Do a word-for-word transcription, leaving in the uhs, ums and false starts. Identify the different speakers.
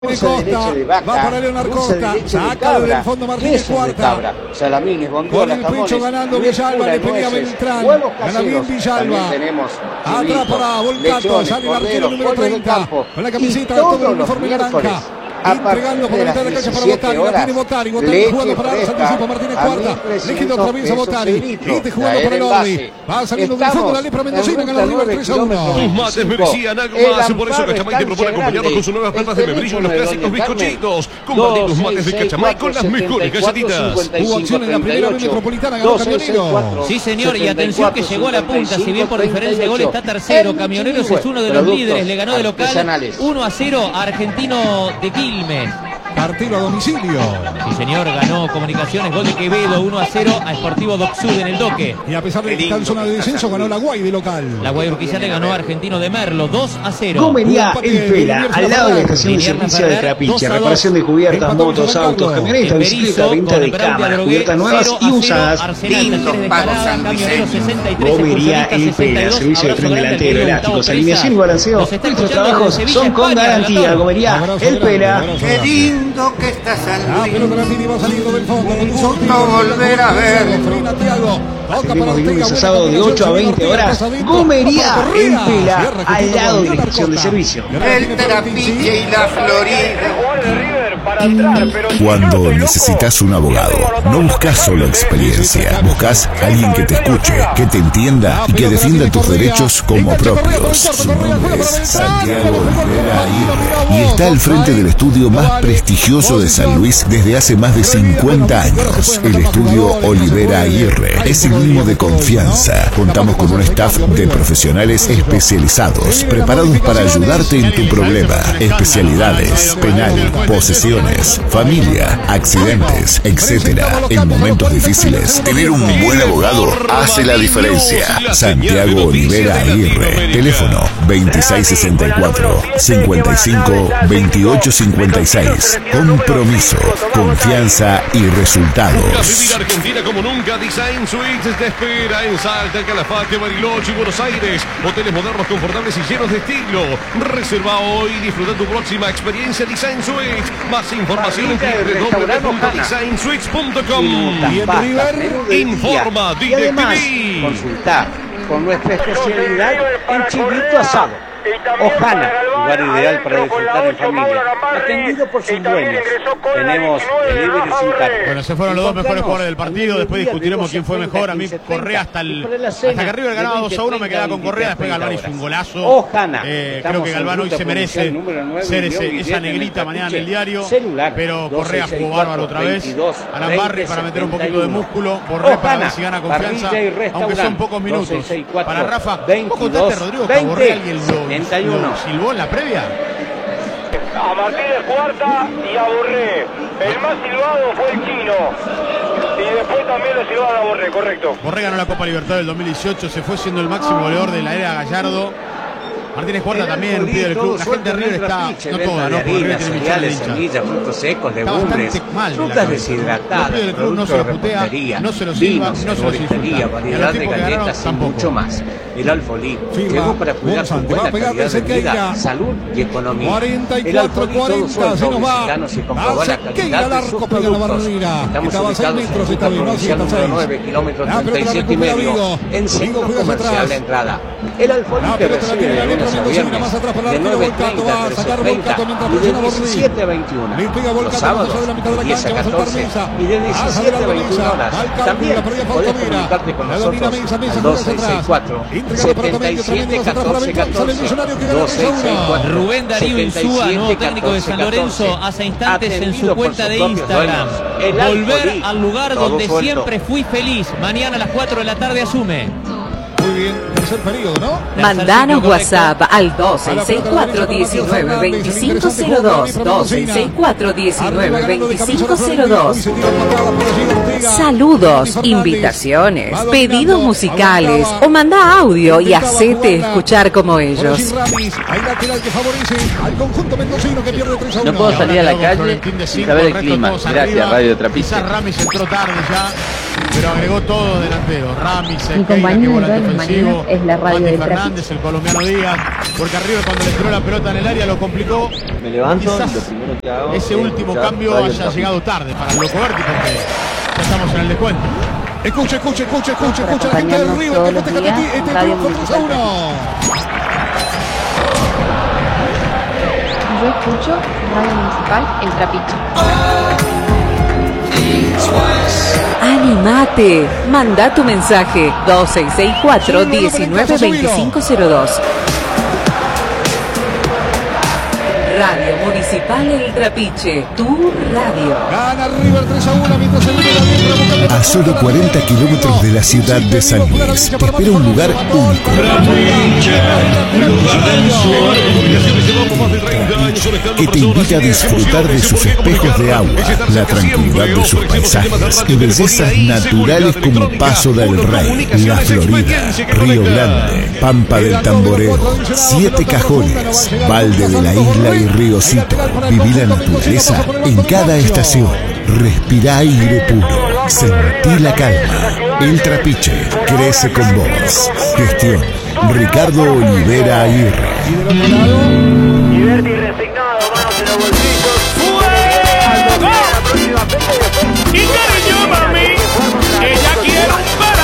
Speaker 1: Costa, de vaca, va para Leonard Costa, de saca desde el fondo Martínez Cuarta.
Speaker 2: Salamines,
Speaker 1: con el pecho ganando Villalba, le pedía Beltrán, gana bien Villalba. Atrás para Volcato, sale el arquero número treinta, con la camiseta de todo el uniforme naranja. Entregando por la mitad de la cancha para Botari, la tiene Botari, Botari jugando para el anticipo Martínez Cuarta, líquido otra vez a Botari, este jugando para el Ordi, va saliendo del fondo la lepra mendocina, gana River tres a uno.
Speaker 3: Tus mates merecían algo más, por eso Cachamay te propone acompañarnos con sus nuevas plantas de membrillo en los clásicos bizcochitos. Compartir tus mates de Cachamay con las mejores galletitas.
Speaker 1: Hubo acción en la primera B metropolitana, ganó Camioneros.
Speaker 4: Sí señor, y atención que llegó a la punta, si bien por diferencia de gol está tercero, Camioneros es uno de los líderes, le ganó de local uno a cero a Argentino de Quilmes.
Speaker 1: Partido a domicilio.
Speaker 4: Sí señor, ganó Comunicaciones, gol de Quevedo, uno a cero a Sportivo Doc Sud en el Doque.
Speaker 1: Y a pesar de que está en zona de descenso, ganó la Guay de local.
Speaker 4: La Guay Urquiza le ganó a Argentino de Merlo, dos a cero.
Speaker 5: Comería El Pela, al lado de la estación de servicio de Trapiche, reparación de cubiertas, motos, autos, camionetas, bicicletas, venta de cámaras, cubiertas nuevas y usadas.
Speaker 6: Lindos pagos San Vicente.
Speaker 5: Comería El Pela, servicio de tren delantero, elásticos, alineación y balanceo. Nuestros trabajos son con garantía. Comería El Pela.
Speaker 6: Qué lindo que está San
Speaker 1: Ah,
Speaker 6: Luis.
Speaker 1: pero Granini va saliendo del fondo.
Speaker 6: Un gusto volver a ver.
Speaker 5: Tenemos de lunes a sábado de ocho a veinte horas. Gomería El Pela, al lado de la estación de servicio.
Speaker 6: El Trapiche y la Florida.
Speaker 7: Cuando necesitas un abogado, no buscas solo experiencia, buscas alguien que te escuche, que te entienda y que defienda tus derechos como propios. Su nombre es Santiago Olivera Aguirre y está al frente del estudio más prestigioso de San Luis desde hace más de cincuenta años. El estudio Olivera Aguirre es sinónimo de confianza. Contamos con un staff de profesionales especializados, preparados para ayudarte en tu problema. Especialidades: penal, posesiones, familia, accidentes, etcétera. En momentos difíciles, tener un buen abogado hace la diferencia. Santiago Olivera Aguirre. Teléfono veintiséis sesenta y cuatro, cincuenta y cinco, veintiocho cincuenta y seis. Compromiso, confianza y resultados.
Speaker 3: Vivir Argentina como nunca. Design Suites te espera en Salta, Calafate, Bariloche y Buenos Aires. Hoteles modernos, confortables y llenos de estilo. Reserva hoy y disfruta tu próxima experiencia Design Suites. Más información en doble u doble u doble u punto design suites punto com.
Speaker 1: Y en River
Speaker 3: informa
Speaker 2: Y además,
Speaker 3: DirecTV.
Speaker 2: consultar con nuestra especialidad en chivito asado. Ojana, lugar ideal para disfrutar en familia. Atendido por sus dueños. Tenemos delivery sin cargo.
Speaker 8: Bueno, se fueron los dos mejores jugadores del partido. Después discutiremos quién fue mejor. A mí Correa hasta el hasta que River ganaba dos a uno me quedaba con Correa. Después Galván hizo un golazo.
Speaker 2: Ojana.
Speaker 8: Eh, creo que Galván hoy se merece ser ese, esa negrita mañana en el diario. Pero Correa jugó bárbaro otra vez. Alan Barry para meter un poquito de músculo. Borré para ver si gana confianza. Aunque son pocos minutos. Para Rafa, ¿vos contaste Rodrigo Caborreal y el lo, lo silbó en la previa?
Speaker 9: A Martínez Cuarta y a Borré. El más silbado fue el chino. Y después también lo silbaron a Borré, correcto.
Speaker 8: Borré ganó la Copa Libertadores del dos mil dieciocho, se fue siendo el máximo goleador de la era Gallardo. Martínez Cuarta también pide el club. La gente de River está, no toda, ¿no? Porque River tiene millones de hinchas.
Speaker 2: Semillas, frutos secos, legumbres,
Speaker 8: mal
Speaker 2: frutas deshidratadas,
Speaker 8: no pide el club, no se lo putea, no se lo silba, no se lo disfruta.
Speaker 2: variedad de galletas y mucho más. El Alfolí llegó para cuidar tu buena calidad de vida, salud y economía.
Speaker 1: cuarenta y
Speaker 2: El
Speaker 1: cuatro
Speaker 2: Alfolí todo
Speaker 1: cuarenta, se
Speaker 2: suelto,
Speaker 1: nos va.
Speaker 2: visitanos y comprobar la calidad de sus productos. Estamos ubicados en ruta provincial número nueve, kilómetro treinta y siete y medio, en centro comercial la entrada. El Alfolí te recibe de lunes a viernes de nueve treinta a trece treinta y de diecisiete a veintiuna. Los sábados de diez a catorce y de diecisiete a veintiuna horas. También podés comunicarte con nosotros al dos seis seis cuatro, setenta y siete, catorce, catorce, dos seis seis cuatro,
Speaker 4: Rubén Darío Insúa, nuevo técnico de San Lorenzo, hace instantes en su cuenta de Instagram. Volver al lugar donde siempre fui feliz. Mañana a las cuatro de la tarde asume.
Speaker 1: Muy bien, tercer periodo, ¿no?
Speaker 10: Mandanos WhatsApp al dos seis seis cuatro, diecinueve, veinticinco cero dos, dos seis seis cuatro, diecinueve, veinticinco cero dos. Saludos, invitaciones, pedidos musicales o manda audio y hacete escuchar como ellos.
Speaker 2: No puedo salir a la calle sin saber el clima. Gracias, Radio Trapiche.
Speaker 8: Ramis entró tarde ya. pero agregó todo delantero. Rami,
Speaker 11: Mi compañero de todas las mañanas es la radio
Speaker 8: Mati
Speaker 11: del
Speaker 8: Fernández,
Speaker 11: Trapiche.
Speaker 8: el colombiano Díaz, porque arriba cuando le tiró la pelota en el área lo complicó.
Speaker 12: Me levanto
Speaker 8: Quizás
Speaker 12: y lo primero que hago
Speaker 8: ese
Speaker 12: es
Speaker 8: último
Speaker 12: escuchar
Speaker 8: cambio
Speaker 12: Radio
Speaker 8: haya
Speaker 12: Trapiche.
Speaker 8: llegado tarde para el Loco Berti, porque ya estamos en el descuento.
Speaker 1: Escucha, escucha, escucha, escucha,
Speaker 11: Para
Speaker 1: escucha la gente de
Speaker 11: acompañarnos
Speaker 1: River
Speaker 11: todos
Speaker 1: que
Speaker 11: los
Speaker 1: festeja
Speaker 11: días
Speaker 1: este este
Speaker 11: en Radio
Speaker 1: triunfo tres a
Speaker 11: Municipal.
Speaker 1: uno.
Speaker 11: Yo escucho Radio Municipal El Trapiche.
Speaker 10: ¡Animate! Manda tu mensaje dos seis seis cuatro, uno nueve dos cinco cero dos. Radio Municipal El Trapiche, tu radio.
Speaker 1: Gana River tres a uno mientras el Milan entra buscando-
Speaker 7: A solo cuarenta kilómetros de la ciudad de San Luis te espera un lugar único. Que te invita a disfrutar de sus espejos de agua, la tranquilidad de sus paisajes y bellezas naturales como Paso del Rey, La Florida, Río Grande, Pampa del Tamborero, Siete Cajones, Valde de la Isla y Ríocito. Viví la naturaleza en cada estación. Respira aire puro. Sentí la calma. El Trapiche crece con vos. Gestión Ricardo Olivera Aguirre.
Speaker 9: Liberty resignado, manos en los bolsillos.